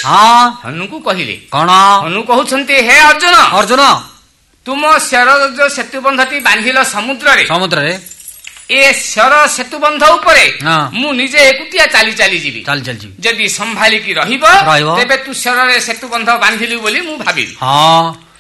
ହଁ ହନୁକୁ କହିଲେ। କଣ? ହନୁ କହୁଛନ୍ତି, ହେ ଅର୍ଜୁନ, ଅର୍ଜୁନ ତୁମ ଶର ଯୋଉ ସେତୁବନ୍ଧଟି ବାନ୍ଧିଲ ସମୁଦ୍ରରେ, ସମୁଦ୍ରରେ ଏ ଶର ସେତୁବନ୍ଧ ଉପରେ ହଁ। ମୁଁ ନିଜେ ଏକୁଟିଆ ଚାଲି ଚାଲି ଯିବି। ଚାଲି ଚାଲି ଯିବି। ଯଦି ସମ୍ଭାଳିକି ରହିବ ରହିବ। ତେବେ ତୁ ଶରରେ ସେତୁବନ୍ଧ ବାନ୍ଧିଲୁ ବୋଲି ମୁଁ ଭାବିବି। ହଁ